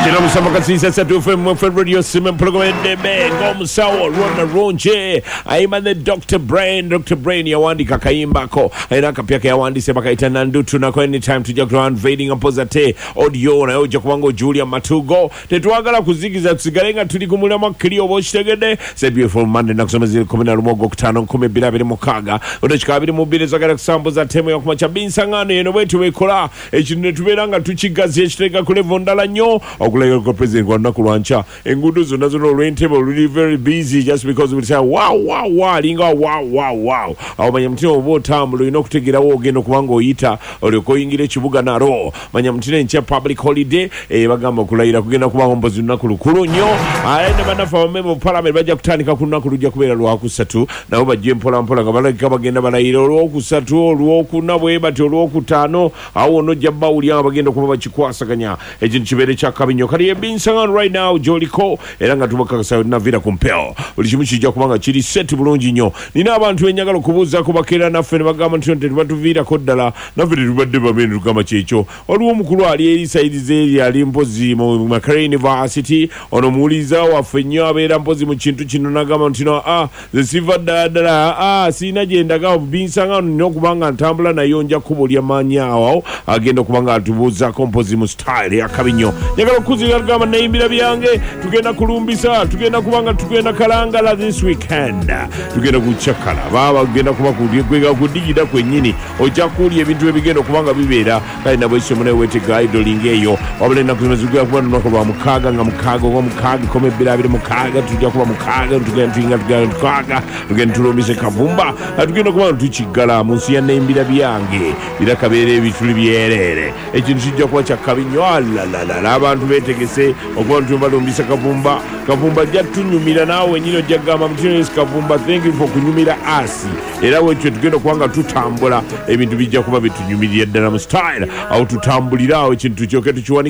Musama Kasisa Satu FM Radio Simon Program Debe Gomsawo Rona Ronje Aima the Dr. Brain yawandika kayimbako era kapyaka yawandise bakaita nandutu nako anytime tujja ground invading opposite audio na ojo kubango Julia Matugo tetwagala kuzigiza tusigalenga tuli kumula makiri obochitegede se beautiful Monday nakusoma zili 11 Okutano 2026 odachikabiri mubire zagala kusambuza temu ya kumacha binsangano eno wetu wekola ekintu tuberanga tukigazi ekitega kule vondala nyo okulega ko president kwa nakulwancha engudo zonna zonna olwentable really very busy just because we say wow linga wow abamanya mtino obotambulo ino kutegerawo ogendo kubanga oyita oliko yingira ekibuga naro manya mtino encha public holiday bagamba kulayira kugenda kuba ombozi nakulukulu nyo ayende banafa bamembe parliament bajja kutandika kunaku lujja kubeera lwakusatu nabo bajje mpola nga balaka bagenda balayira olwokusatu olwokuna bwebati olwokutano awo no jabba uli abagenda kuba bakikwasaganya ekintu kibere kya kabinyo kali ebinsangano right now joliko era nga tubakakasa navira kumpeo buli kimu kijja kubanga kiri set bulungi nnyo nina abantu enyagala kubuuza kubakera naffe ne bagamba nti batuvira koddala naffe tubadde bamene tugamba kyekyo waliwo omukulu ali eri saidi zeri ali mpozi mu Makerere University ono muwuliza waffe nnyo abeera mpozi mu kintu kino nagamba nti ze siva ddala siina gye ndaga binsangano nina okubanga ntambula nayo nja kkubo ly'amaanyi awo agenda okubanga atubuuzako mpozi mu style ya kabinyo njagala okuzira gamba nayimbira byange tugenda kulumbisa tugenda kubanga tugenda kalangala this weekend tugenda kuchakala baba tugenda kuba kwega kudigida kwennyini ojja kulya ebintu ebigenda kubanga bibeera kali nabo isomone wete guide lingeyo wabule nakuzimezugya kuba nokaba mukaga nga mukaga ngo mukaga kome birabire mukaga tujja kuba mukaga tugenda tulumbise kavumba tugenda kuba tukigala munsi ya nayimbira byange birakabeere ebituli byerere ekintu kijja kuba kya kabinyo abantu betegese okuba ntubalumbisa kavumba jatunyumira nawe nyino jagamba mtino kavumba thank you for kunyumira asi era wetwe tugenda kubanga tutambula ebintu bijja kuba bitunyumirira ddala mu style au tutambulira awo ekintu kyoke tukiwanika